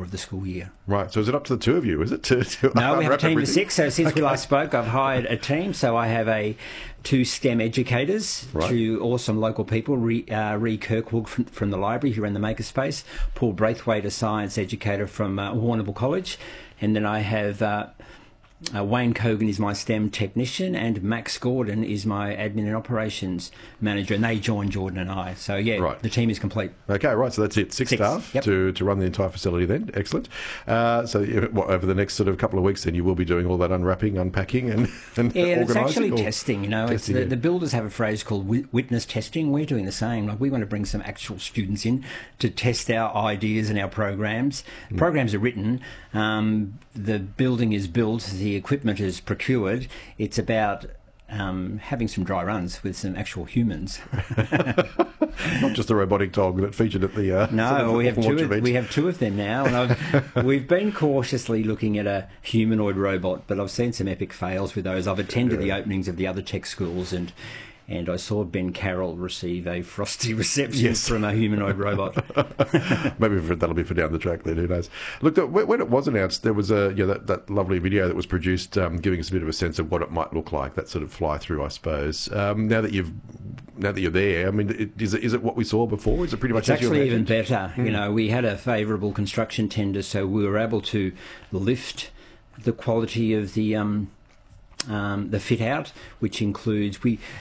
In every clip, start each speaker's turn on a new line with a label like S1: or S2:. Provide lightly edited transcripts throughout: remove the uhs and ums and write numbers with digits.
S1: of the school year.
S2: Right. So is it up to the two of you, is it?
S1: No, we have a team of 6. So since we last spoke, I've hired a team. So I have 2 STEM educators,
S2: right.
S1: 2 awesome local people, Ree Kirkwood from the library who ran the Makerspace, Paul Braithwaite, a science educator from Warrnambool College, and then I have Wayne Cogan is my STEM technician, and Max Gordon is my admin and operations manager, and they join Jordan and I. So, yeah,
S2: right.
S1: The team is complete.
S2: Okay, right, so that's it. 6 staff, yep, to run the entire facility then. Excellent. So over the next sort of couple of weeks then you will be doing all that unwrapping, unpacking and
S1: yeah,
S2: organising?
S1: It's actually testing,
S2: Testing,
S1: the builders have a phrase called witness testing. We're doing the same. Like, we want to bring some actual students in to test our ideas and our programs. Programs are written, the building is built, the equipment is procured. It's about having some dry runs with some actual humans.
S2: Not just the robotic dog that featured at the
S1: no, we have 2 of them now, and we've been cautiously looking at a humanoid robot, but I've seen some epic fails with those. I've attended the openings of the other tech schools, and I saw Ben Carroll receive a frosty reception from a humanoid robot.
S2: Maybe that'll be for down the track then, who knows. Look, when it was announced, there was that lovely video that was produced giving us a bit of a sense of what it might look like, that sort of fly-through, I suppose. Now that you're there, I mean, is it what we saw before? Is it pretty much
S1: It's actually even better. We had a favourable construction tender, so we were able to lift the quality of the fit out, which includes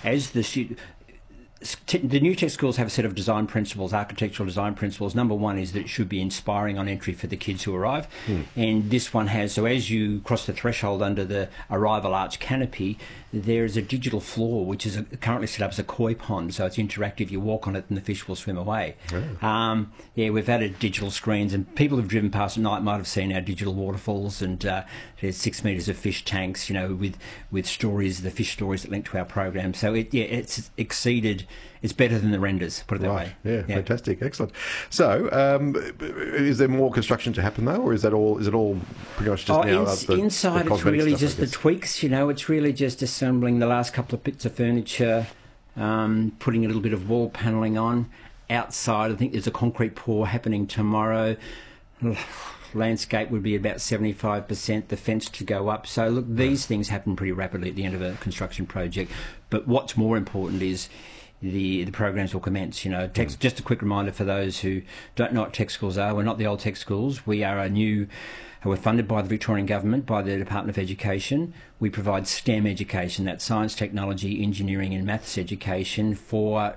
S1: the new tech schools have a set of design principles, architectural design principles. Number 1 is that it should be inspiring on entry for the kids who arrive. And this one has, so as you cross the threshold under the arrival arch canopy, there is a digital floor which is currently set up as a koi pond, so it's interactive. You walk on it and the fish will swim away. We've added digital screens, and people who've driven past at night might have seen our digital waterfalls, and there's 6 metres of fish tanks, with stories, the fish stories that link to our program. So it's exceeded. It's better than the renders, put it that way.
S2: Yeah, fantastic, excellent. So, is there more construction to happen though, or is it all pretty much just now?
S1: Inside, it's really just the tweaks. It's really just assembling the last couple of bits of furniture, putting a little bit of wall panelling on. Outside, I think there's a concrete pour happening tomorrow. Landscape would be about 75%, the fence to go up. So look, these things happen pretty rapidly at the end of a construction project. But what's more important is the programs will commence. Just a quick reminder for those who don't know what tech schools are. We're not the old tech schools. We're funded by the Victorian Government, by the Department of Education. We provide STEM education, that's science, technology, engineering and maths education, for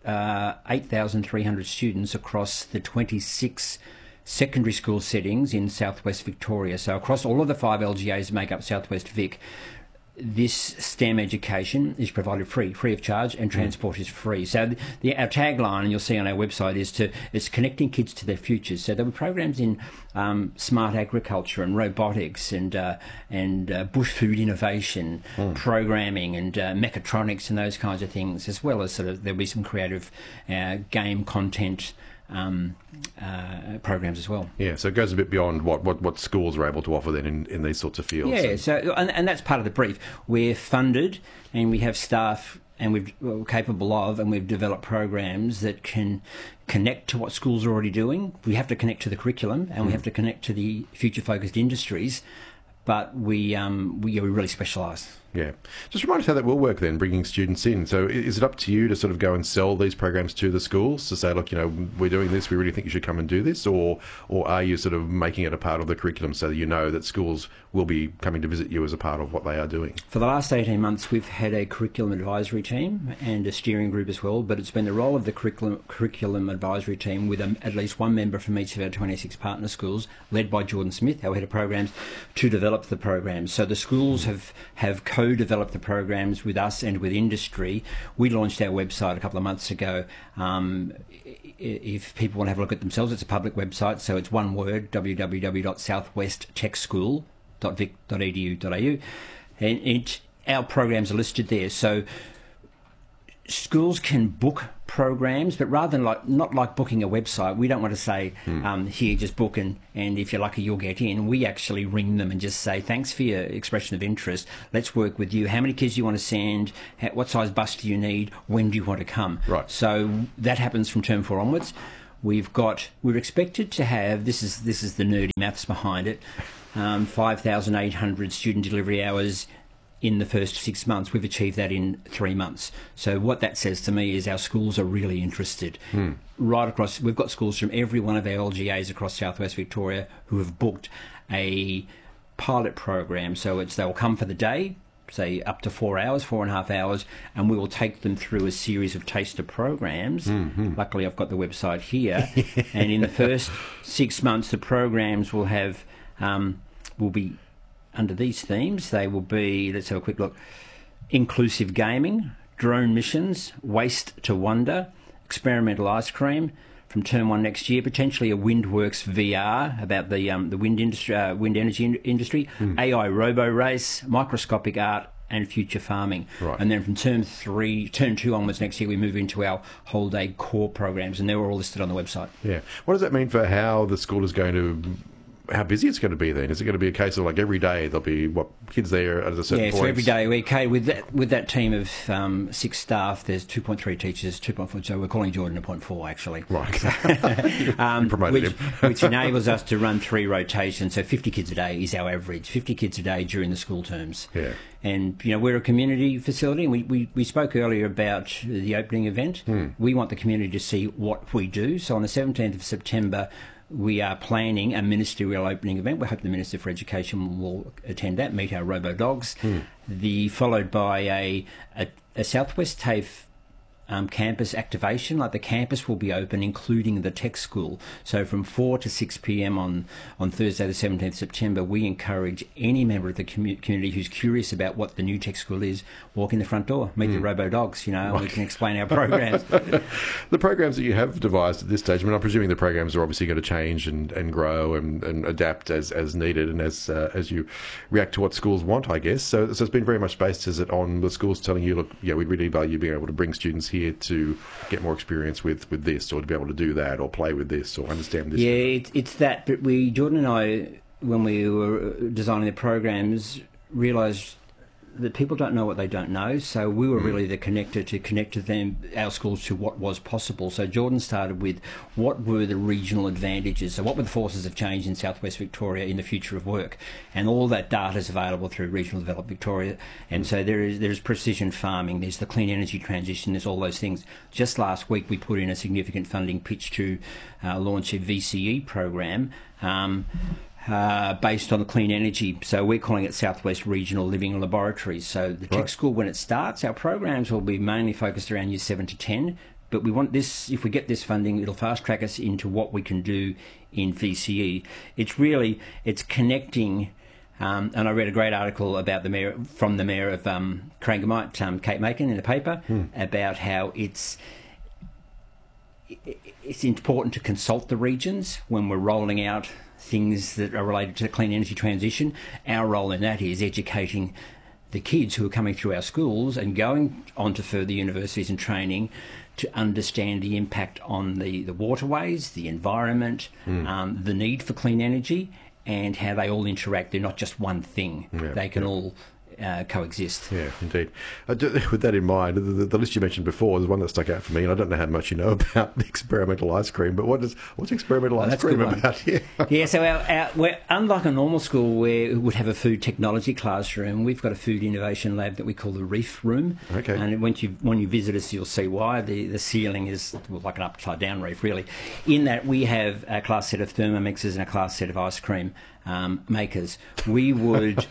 S1: 8,300 students across the 26 secondary school settings in southwest Victoria. So across all of the 5 LGAs that make up southwest Vic, this STEM education is provided free of charge, and transport is free. So our tagline, and you'll see on our website, is connecting kids to their futures. So there were programs in smart agriculture and robotics and bush food innovation, programming and mechatronics and those kinds of things, as well as there'll be some creative game content programs as well.
S2: Yeah, so it goes a bit beyond what schools are able to offer then in these sorts of fields.
S1: Yeah, so and that's part of the brief. We're funded and we have staff and we're capable of, and we've developed programs that can connect to what schools are already doing. We have to connect to the curriculum, and we have to connect to the future-focused industries, but we really specialise.
S2: Yeah. Just remind us how that will work then, bringing students in. So is it up to you to sort of go and sell these programs to the schools to say, look, we're doing this, we really think you should come and do this, or are you sort of making it a part of the curriculum so that that schools will be coming to visit you as a part of what they are doing?
S1: For the last 18 months, we've had a curriculum advisory team and a steering group as well, but it's been the role of the curriculum advisory team with at least one member from each of our 26 partner schools, led by Jordan Smith, our head of programs, to develop the programs. So the schools have co-developed the programs with us and with industry. We launched our website a couple of months ago. If people want to have a look at themselves, it's a public website, so it's one word, www.southwesttechschool.vic.edu.au, and our programs are listed there. So schools can book programs, but rather than not like booking a website, we don't want to say, here, just book and if you're lucky, you'll get in. We actually ring them and just say, thanks for your expression of interest. Let's work with you. How many kids do you want to send? What size bus do you need? When do you want to come?
S2: Right.
S1: So that happens from term 4 onwards. We're expected to have, this is the nerdy maths behind it, 5,800 student delivery hours in the first 6 months. We've achieved that in 3 months. So what that says to me is our schools are really interested. Right across, we've got schools from every one of our LGAs across Southwest Victoria who have booked a pilot program. So they'll come for the day, say up to 4 hours, 4.5 hours, and we will take them through a series of taster programs. Luckily, I've got the website here. And in the first 6 months, the programs will have will be under these themes. They will be, let's have a quick look, inclusive gaming, drone missions, waste to wonder, experimental ice cream. From term 1 next year, potentially a WindWorks VR about the wind industry, wind energy industry, AI robo race, microscopic art, and future farming.
S2: Right.
S1: And then from term 2 onwards next year, we move into our whole day core programs, and they're all listed on the website.
S2: Yeah. What does that mean for how the school is going to, how busy it's going to be then? Is it going to be a case of like every day there'll be kids there at a certain point?
S1: Yeah, so every day with that team of 6 staff, there's 2.3 teachers, 2.4. So we're calling Jordan a 0.4 actually.
S2: Right. Promoted him.
S1: which enables us to run 3 rotations. So 50 kids a day is our average. 50 kids a day during the school terms.
S2: Yeah.
S1: And we're a community facility. And we spoke earlier about the opening event. We want the community to see what we do. So on the 17th of September. We are planning a ministerial opening event. We hope the Minister for Education will attend that, meet our robo-dogs. Followed by a Southwest TAFE campus activation. Like the campus will be open, including the tech school. So from 4 to 6 p.m. on Thursday the 17th September, we encourage any member of the community who's curious about what the new tech school is, walk in the front door, meet the robo-dogs, and we can explain our programs.
S2: The programs that you have devised at this stage, I mean, I'm presuming the programs are obviously going to change and grow and adapt as needed and as you react to what schools want, I guess. So it's been very much based, is it, on the schools telling you, look, we really value being able to bring students here to get more experience with this, or to be able to do that, or play with this, or understand this.
S1: Yeah, it's that. But Jordan and I, when we were designing the programs, realised that people don't know what they don't know. So we were really the connector to connect to them, our schools, to what was possible. So Jordan started with what were the regional advantages. So what were the forces of change in Southwest Victoria in the future of work? And all that data is available through Regional Develop Victoria. And so there's precision farming, there's the clean energy transition, there's all those things. Just last week we put in a significant funding pitch to launch a VCE program based on clean energy. So we're calling it Southwest Regional Living Laboratories. So the tech school, when it starts, our programs will be mainly focused around years 7 to 10. But we want this, if we get this funding, it'll fast track us into what we can do in VCE. It's connecting, and I read a great article about the mayor of Corangamite, Kate Macon, in the paper, about how it's important to consult the regions when we're rolling out things that are related to the clean energy transition. Our role in that is educating the kids who are coming through our schools and going on to further universities and training to understand the impact on the waterways, the environment, the need for clean energy, and how they all interact. They're not just one thing. They can all coexist.
S2: Yeah, indeed. With that in mind, the list you mentioned before is one that stuck out for me, and I don't know how much you know about the experimental ice cream, but what's experimental ice cream about?
S1: Yeah, so we're unlike a normal school where we would have a food technology classroom. We've got a food innovation lab that we call the Reef Room.
S2: Okay.
S1: And when you visit us, you'll see why. The ceiling is like an upside down reef, really. In that, we have a class set of Thermomixes and a class set of ice cream makers. We would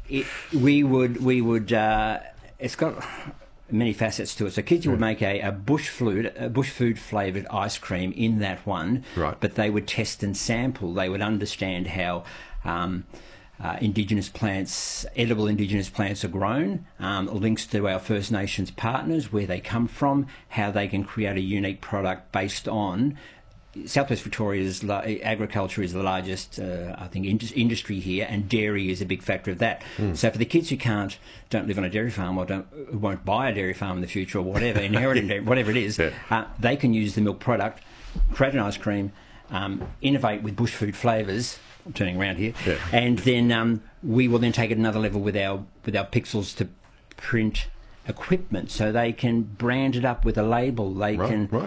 S1: it's got many facets to it. So kids would make a bush food flavoured ice cream in that one, but they would test and sample. They would understand how indigenous plants, edible indigenous plants, are grown, links to our First Nations partners, where they come from, how they can create a unique product based on. Southwest Victoria's agriculture is the largest, I think, industry here, and dairy is a big factor of that. So for the kids who don't live on a dairy farm, or who won't buy a dairy farm in the future, or whatever, inherited whatever it is, they can use the milk product, create an ice cream, innovate with bush food flavours. I'm turning around here, and then we will then take it another level with our pixels to print equipment, so they can brand it up with a label. They can.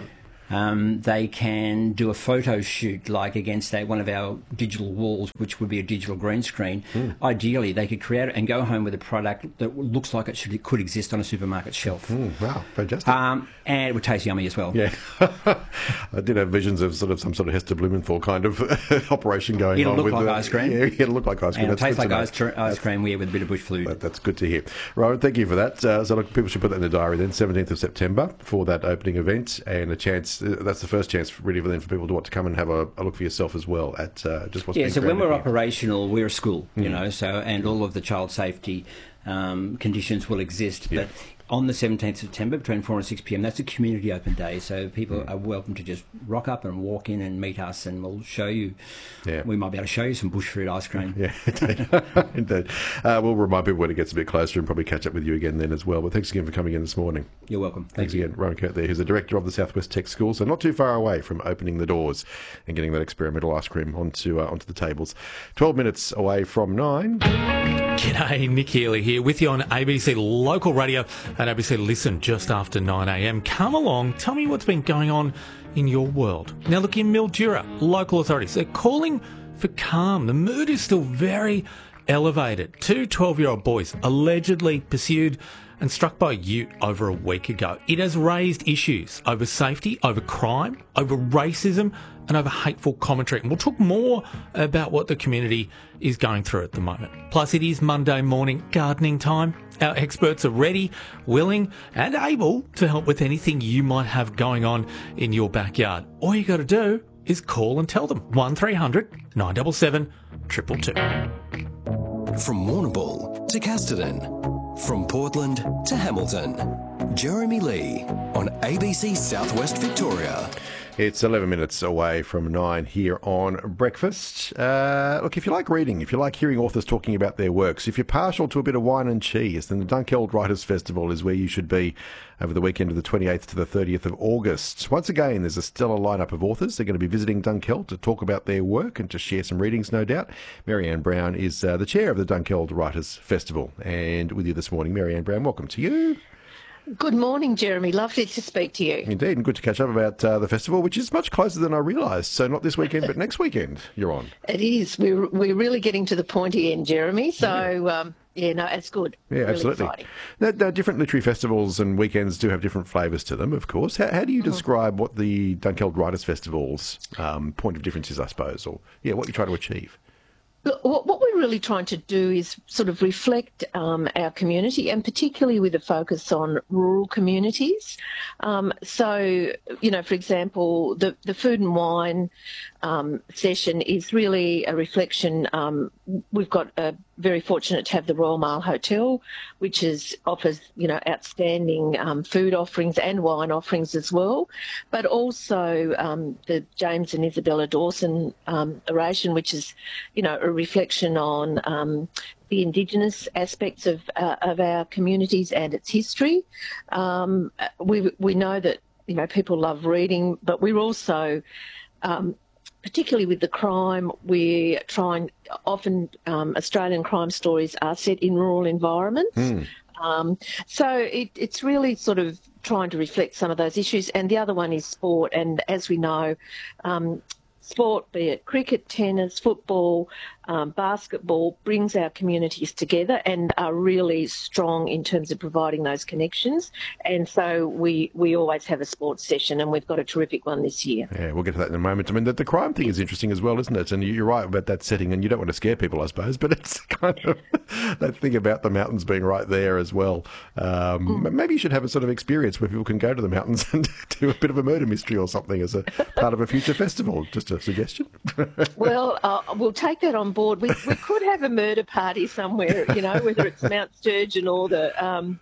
S1: They can do a photo shoot like against one of our digital walls, which would be a digital green screen. Ideally, they could create it and go home with a product that looks like it could exist on a supermarket shelf.
S2: Wow, fantastic.
S1: And it would taste yummy as well.
S2: Yeah. I did have visions of some sort of Hester Blumenthal kind of operation going
S1: It'll
S2: on.
S1: Look
S2: with
S1: like ice cream.
S2: Yeah, it'll look like ice cream.
S1: And it'll taste like ice cream with a bit of bush food.
S2: That's good to hear. Rowan, thank you for that. So look, people should put that in the diary then, 17th of September for that opening event, and a chance. That's the first chance really for people to want to come and have a look for yourself as well at just what's being
S1: so when
S2: created
S1: we're
S2: here.
S1: operational, we're a school, and all of the child safety conditions will exist. But on the 17th of September, between 4 and 6 p.m, that's a community open day, so people are welcome to just rock up and walk in and meet us, and we'll show you.
S2: Yeah.
S1: We might be able to show you some bush food ice cream.
S2: Yeah, indeed. We'll remind people when it gets a bit closer and probably catch up with you again then as well. But thanks again for coming in this morning.
S1: You're welcome.
S2: Thanks again. Rowan Kurt there, who's the director of the Southwest Tech School, so not too far away from opening the doors and getting that experimental ice cream onto the tables. 12 minutes away from 9.
S3: G'day, Nick Healy here with you on ABC Local Radio and ABC Listen just after 9am. Come along, tell me what's been going on in your world. Now look, in Mildura, local authorities, they're calling for calm. The mood is still very elevated. 2 12-year-old boys allegedly pursued and struck by a ute over a week ago. It has raised issues over safety, over crime, over racism and over hateful commentary. And we'll talk more about what the community is going through at the moment. Plus, it is Monday morning gardening time. Our experts are ready, willing and able to help with anything you might have going on in your backyard. All you got to do is call and tell them. 1300 977 222.
S4: From Warrnambool to Casterton, from Portland to Hamilton, Jeremy Lee on ABC Southwest Victoria.
S2: It's 11 minutes away from 9 here on Breakfast. Look, if you like reading, if you like hearing authors talking about their works, if you're partial to a bit of wine and cheese, then the Dunkeld Writers Festival is where you should be over the weekend of the 28th to the 30th of August. Once again, there's a stellar lineup of authors. They're going to be visiting Dunkeld to talk about their work and to share some readings, no doubt. Marianne Brown is the chair of the Dunkeld Writers Festival. And with you this morning, Marianne Brown, welcome to you.
S5: Good morning, Jeremy. Lovely to speak to you.
S2: Indeed, and good to catch up about the festival, which is much closer than I realised. So not this weekend, but next weekend you're on.
S5: It is. We're really getting to the pointy end, Jeremy. So, it's good.
S2: Yeah,
S5: really
S2: absolutely.
S5: Exciting.
S2: Now, different literary festivals and weekends do have different flavours to them, of course. How do you describe what the Dunkeld Writers Festival's point of difference is, I suppose, or what you try to achieve?
S5: Look, what we're really trying to do is sort of reflect our community, and particularly with a focus on rural communities. For example, the food and wine session is really a reflection. We've got very fortunate to have the Royal Mail Hotel, which offers outstanding food offerings and wine offerings as well, but also the James and Isabella Dawson oration, which is a reflection on the Indigenous aspects of our communities and its history. We know that people love reading, but we're also particularly with the crime, we're trying, often Australian crime stories are set in rural environments. So it's really sort of trying to reflect some of those issues. And the other one is sport. And as we know, sport, be it cricket, tennis, football, basketball, brings our communities together and are really strong in terms of providing those connections. And so we always have a sports session, and we've got a terrific one this year.
S2: Yeah, we'll get to that in a moment. I mean, the crime thing is interesting as well, isn't it? And you're right about that setting, and you don't want to scare people, I suppose, but it's kind of that thing about the mountains being right there as well. Maybe you should have a sort of experience where people can go to the mountains and do a bit of a murder mystery or something as a part of a future festival. Just a suggestion.
S5: Well, we'll take that on board. We could have a murder party somewhere, whether it's Mount Sturgeon or and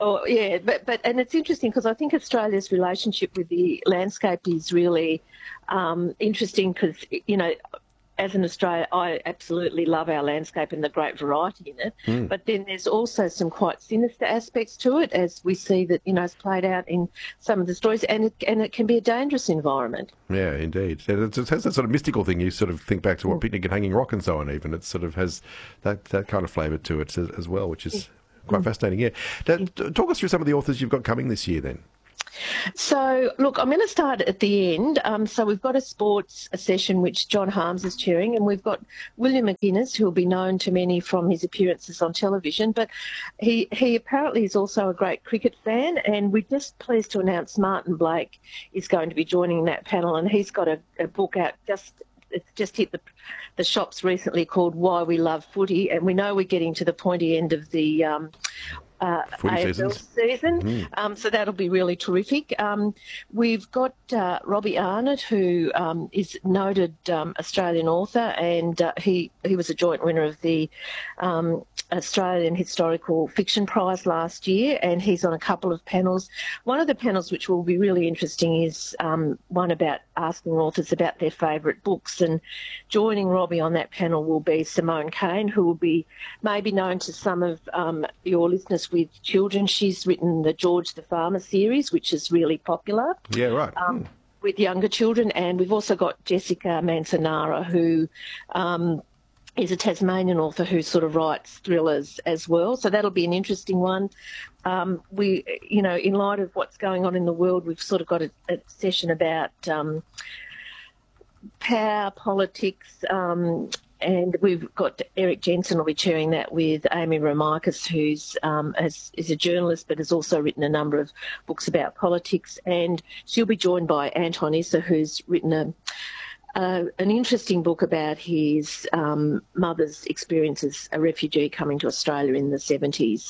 S5: it's interesting because I think Australia's relationship with the landscape is really interesting because, as an Australian, I absolutely love our landscape and the great variety in it. But then there's also some quite sinister aspects to it, as we see that, it's played out in some of the stories, and it can be a dangerous environment. Yeah,
S2: indeed. It has that sort of mystical thing. You sort of think back to what Picnic at Hanging Rock and so on, even. It sort of has that kind of flavour to it as well, which is quite fascinating. Yeah. Talk us through some of the authors you've got coming this year then.
S5: So, look, I'm going to start at the end. So we've got a session which John Harms is chairing, and we've got William McGuinness, who will be known to many from his appearances on television, but he apparently is also a great cricket fan, and we're just pleased to announce Martin Blake is going to be joining that panel, and he's got a book out it's just hit the shops recently called Why We Love Footy, and we know we're getting to the pointy end of the AFL season. So that'll be really terrific. We've got Robbie Arnott, who is noted Australian author, and he was a joint winner of the Australian Historical Fiction Prize last year, and he's on a couple of panels. One of the panels which will be really interesting is one about asking authors about their favourite books, and joining Robbie on that panel will be Simone Kane, who will be maybe known to some of your listeners with children. She's written the George the Farmer series, which is really popular.
S2: Yeah, right.
S5: With younger children, and we've also got Jessica Manzanara, who is a Tasmanian author who sort of writes thrillers as well. So that'll be an interesting one. We, in light of what's going on in the world, we've sort of got a session about power, politics, and we've got Eric Jensen will be chairing that with Amy Romarcus, who's is a journalist but has also written a number of books about politics. And she'll be joined by Anton Issa, who's written an interesting book about his mother's experience as a refugee coming to Australia in the 70s.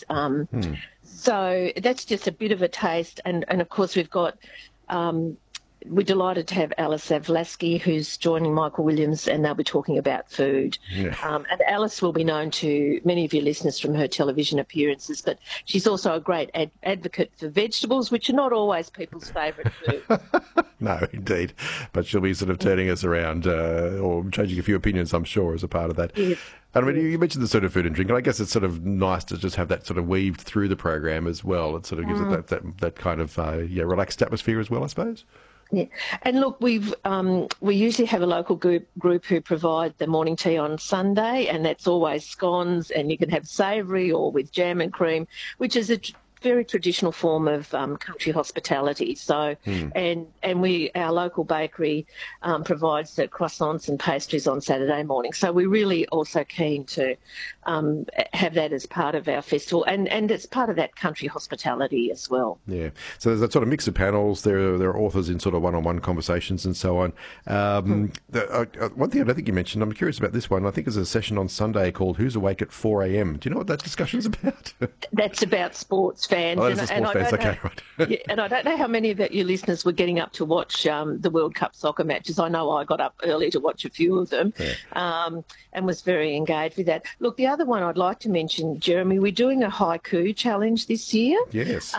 S5: So that's just a bit of a taste. And of course, we've got... we're delighted to have Alice Zavlaski, who's joining Michael Williams, and they'll be talking about food.
S2: Yeah.
S5: And Alice will be known to many of your listeners from her television appearances, but she's also a great advocate for vegetables, which are not always people's favourite food.
S2: No, indeed. But she'll be sort of turning us around or changing a few opinions, I'm sure, as a part of that.
S5: Yes.
S2: And I mean, you mentioned the sort of food and drink, and I guess it's sort of nice to just have that sort of weaved through the program as well. It sort of gives it that kind of relaxed atmosphere as well, I suppose.
S5: Yeah, and look, we usually have a local group who provide the morning tea on Sunday, and that's always scones, and you can have savoury or with jam and cream, which is a very traditional form of country hospitality. So, and our local bakery provides the croissants and pastries on Saturday morning. So we're really also keen to have that as part of our festival, and it's part of that country hospitality as well.
S2: Yeah. So there's that sort of mix of panels. There are authors in sort of one-on-one conversations and so on. One thing I don't think you mentioned, I'm curious about this one. I think there's a session on Sunday called Who's Awake at 4 a.m. Do you know what that discussion's about?
S5: That's about sports fans.
S2: Oh, that's sports fans. Okay, right.
S5: Yeah, and I don't know how many of your listeners were getting up to watch the World Cup soccer matches. I know I got up early to watch a few of them, and was very engaged with that. Look, the other one I'd like to mention, Jeremy, we're doing a haiku challenge this year.
S2: Yes.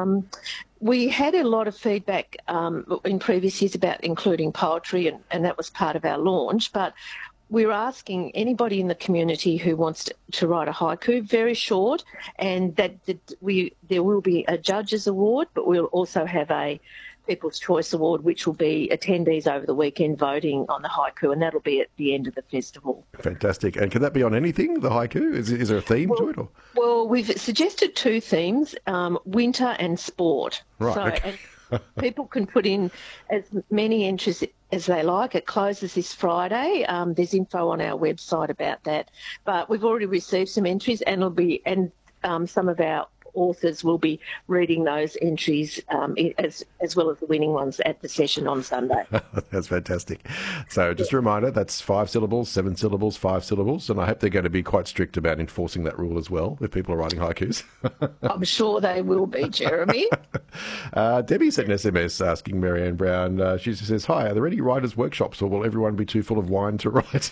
S5: We had a lot of feedback in previous years about including poetry, and that was part of our launch, but we're asking anybody in the community who wants to write a haiku, very short, and there will be a judges award, but we'll also have a People's Choice Award, which will be attendees over the weekend voting on the haiku, and that'll be at the end of the festival.
S2: Fantastic. And can that be on anything, the haiku? Is there a theme to it? Or?
S5: Well, we've suggested two themes, winter and sport.
S2: Right.
S5: So,
S2: okay.
S5: and people can put in as many entries as they like. It closes this Friday. There's info on our website about that. But we've already received some entries, and some of our authors will be reading those entries as well as the winning ones at the session on Sunday.
S2: That's fantastic. So just a reminder, that's 5 syllables, 7 syllables, 5 syllables, and I hope they're going to be quite strict about enforcing that rule as well if people are writing haikus.
S5: I'm sure they will be, Jeremy.
S2: Debbie sent an SMS asking Marianne Brown, she says, hi, are there any writers' workshops or will everyone be too full of wine to write?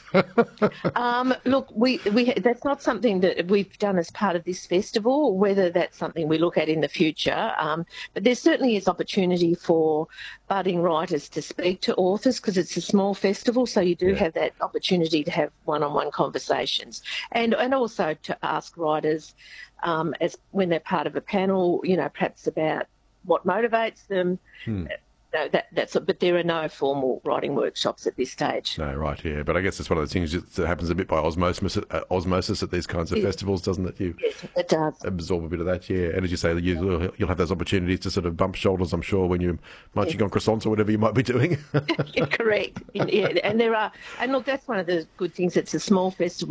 S5: Look, we that's not something that we've done as part of this festival, whether that's something we look at in the future. But there certainly is opportunity for budding writers to speak to authors because it's a small festival, so you do have that opportunity to have one-on-one conversations. And also to ask writers, as when they're part of a panel, perhaps about what motivates them, No, but there are no formal writing workshops at this stage.
S2: No, right, yeah. But I guess it's one of those things that happens a bit by osmosis at these kinds of festivals, doesn't it?
S5: Yes, it does.
S2: Absorb a bit of that, yeah. And as you say, you'll have those opportunities to sort of bump shoulders, I'm sure, when you're munching on croissants or whatever you might be doing.
S5: Correct. Yeah, and there are, and look, that's one of the good things. It's a small festival.